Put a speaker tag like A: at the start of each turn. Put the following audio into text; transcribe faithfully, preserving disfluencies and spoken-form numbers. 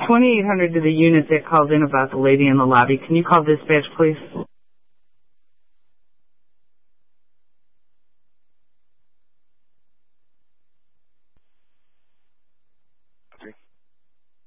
A: twenty-eight hundred to the unit that called in about the lady in the lobby. Can you call dispatch, please?